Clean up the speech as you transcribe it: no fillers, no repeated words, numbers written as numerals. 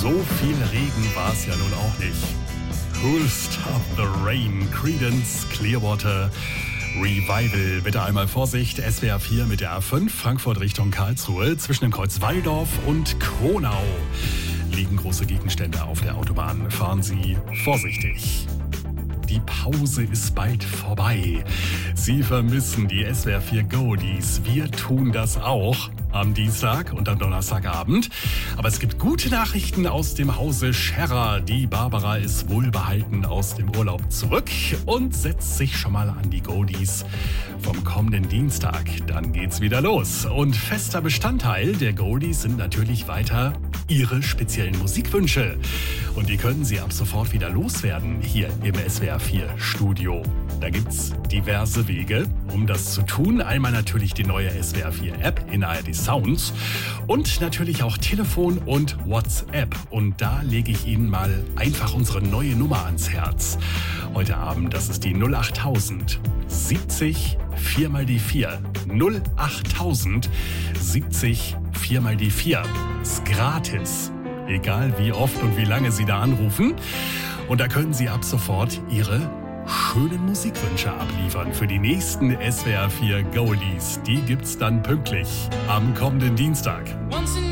So viel Regen war es ja nun auch nicht. Who'll Stop the Rain? Creedence Clearwater Revival. Bitte einmal Vorsicht, SWR 4 mit der A5, Frankfurt Richtung Karlsruhe. Zwischen dem Kreuz Walldorf und Kronau liegen große Gegenstände auf der Autobahn. Fahren Sie vorsichtig. Die Pause ist bald vorbei. Sie vermissen die SWR 4 Goldies. Wir tun das auch am Dienstag und am Donnerstagabend. Aber es gibt gute Nachrichten aus dem Hause Scherrer. Die Barbara ist wohlbehalten aus dem Urlaub zurück und setzt sich schon mal an die Goldies vom kommenden Dienstag. Dann geht's wieder los. Und fester Bestandteil der Goldies sind natürlich weiter Ihre speziellen Musikwünsche. Und die können Sie ab sofort wieder loswerden hier im SWR 4 Studio. Da gibt's diverse Wege, um das zu tun. Einmal natürlich die neue SWR 4 App in ARD Sounds und natürlich auch Telefon und WhatsApp. Und da lege ich Ihnen mal einfach unsere neue Nummer ans Herz. Heute Abend, das ist die 08000 70 4 mal die 4. 08000 70 4 mal die 4. Ist gratis. Egal wie oft und wie lange Sie da anrufen. Und da können Sie ab sofort Ihre schönen Musikwünsche abliefern für die nächsten SWR 4 Goldies. Die gibt's dann pünktlich am kommenden Dienstag.